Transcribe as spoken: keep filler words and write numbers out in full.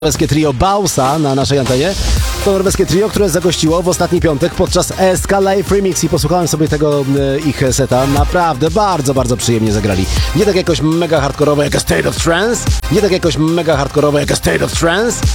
norweskie trio Bausa na naszej antenie. To norweskie trio, które zagościło w ostatni piątek podczas E S K Live Remix i posłuchałem sobie tego e, ich seta. Naprawdę bardzo, bardzo przyjemnie zagrali. Nie tak jakoś mega hardkorowe jak A State of Trance, nie tak jakoś mega hardkorowe jak A State of Trance,